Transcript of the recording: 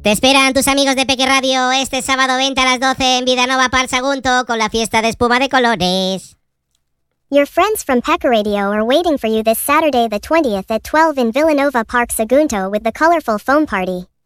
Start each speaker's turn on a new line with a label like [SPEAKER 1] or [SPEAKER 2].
[SPEAKER 1] Te esperan tus amigos de Peque Radio este sábado 20 a las 12 en Vidanova Park Sagunto con la fiesta de espuma de colores.
[SPEAKER 2] Your friends from Peque Radio are waiting for you this Saturday the 20th at 12 in Villanova Park Sagunto with the colorful foam party.